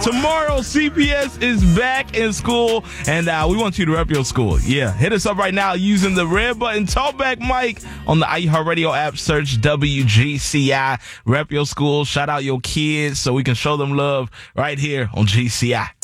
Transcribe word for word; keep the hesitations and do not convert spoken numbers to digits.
Tomorrow, C P S is back in school, and uh, we want you to rep your school. Yeah, hit us up right now using the red button Talkback Mike on the iHeartRadio app. Search W G C I. Rep your school. Shout out your kids so we can show them love right here on G C I.